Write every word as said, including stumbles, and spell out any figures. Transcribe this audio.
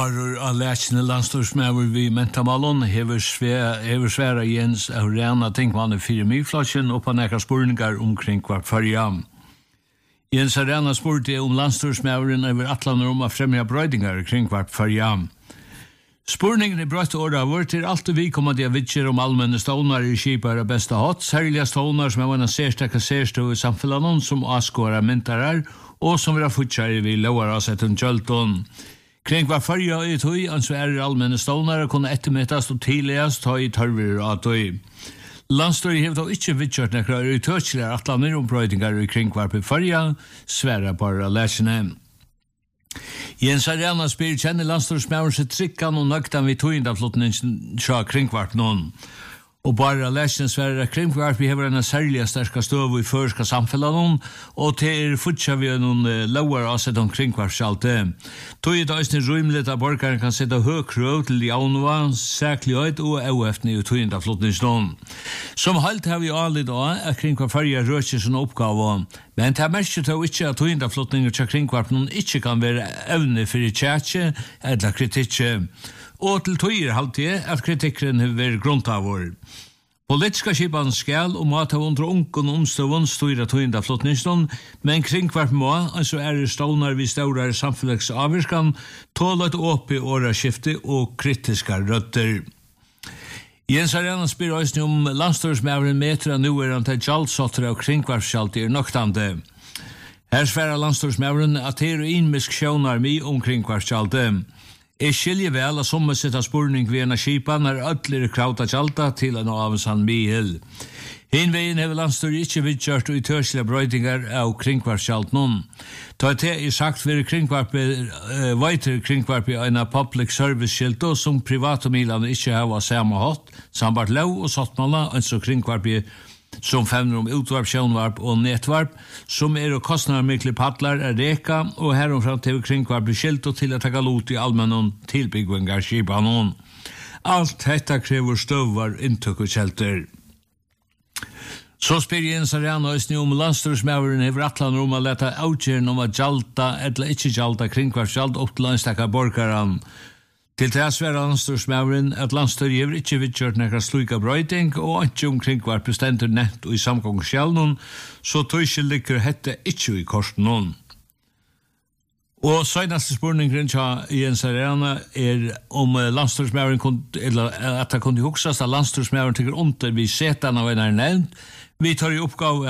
Varur av lætsene landstorsmæver vi mentamalon hever sværa Jens av rena tingvannet fire mygflasjen og på nekka spurningar omkring hver farja. Jens Arena spurte om landstorsmæveren over atlaner om å fremja brøydingar kring hver farja. Spurningen i brøtt åra vårt er alt vi kommer til å vidtjer om allmenne stånar i kipar av besta hatt, særlige stånar som er vann særstekka særstå i samfellanon som askåra myntarar og som vil ha futskjær vi lovar oss etter kjølton. Kring hver farja i tøy, ansvar er allmenne stålnare kunne ettermittast og tidligast ta i tørver av tøy. Landstøy hever da ikke vidtjørt nekra i tøtsler at lander om brøydingar i kring hver farja, sværa bare læsene. Jens Arena spyr kjenner landstøysmæveren seg trikkan og nøgtan vi tøyndaflotningen sja kring hvert noen. Og bare læsene sværa kring hvert vi hever en særlig sterska støv i førska samfellan og til er futsa vi noen lauar avsett omkring hvert sjalte. Tøy er det også rymligt at borgaren kan sette høgkrøv til jaunva, sæklighet og aueftene i tøyndaflotningen. Som halt har vi anlitt av at kring hvert farja røkje sin oppgave, men det er merket til ikke at tøyndaflotningen til kring hvert noen ikke kan være evne for tjætje eller kritikke. Og til tøyer halvtid at kritikken har vært grunntavår. Politiska skipan skal og mat av under unken omstøvun styra tøyndaflotningen, men kring hvert må, altså er det stånar vi staurar samfunnsavvirskan, tålet opp i åraskifte og kritiska røtter. Jens Arena spyr òsne om landstorsmæveren metra nu er han til jaldsottere og kringkvartskjaldi er noktande. Her sværa landstorsmæveren at det er innmisk sjånar mi om kringkvartskjaldi. Jeg skiljer vel at som setta spurning ved en av skipan er ødligere krauta kjalta til en avsann mihil. Hinvegen hever landstør ikke vidtjørt og i tørslige brøydingar av kringkvartskjalt noen. Ta det er sagt for kringkvarpi, uh, veiter kringkvarpi en av public service skilto som privatomilane ikke har av samme hatt, sambart lov og sattmala, altså kringkvarpi som femner om utvarp, sjønvarp og netvarp, som er og kostnarmikli paddlar er reka, og heromfram til kringvarp i skilto til å taka lot i allmennon tilbyggvingar skipanon. Alt dette krever støvar, inntøk og kjelter. Så spyr Jens Arena òsne om landstorsmæveren hever atlaner om å leta avgjeren om å jalta eller ikke jalta kringkvartskjalt opp til landstakka borgaran. Til det sværa landstorsmæveren at landstøy hever ikke vidtjørt nekra sluika brøyding og ikke omkring hver bestender nett og i samgångskjallnån, så tøyskje liker hette ikke i korsen. Og søgnaste spurningen til Jens Arena er om landstorsmæveren, eller at det kunne huksast at landstorsmæveren tykker under vi setan av en er nevnt. Vi tar i oppgave